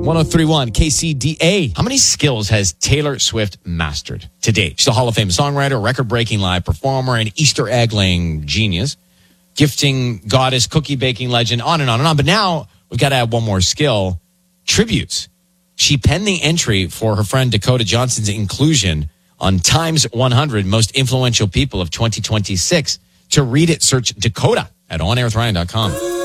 1031 KCDA. How many skills has Taylor Swift mastered to date? She's a Hall of Fame songwriter, record-breaking live performer, and Easter egg-laying genius, gifting goddess, cookie baking legend, on and on and on. But now we've got to add one more skill: tributes. She penned the entry for her friend Dakota Johnson's inclusion on Time's 100 Most Influential People of 2026. To read it, search Dakota at onairwithryan.com.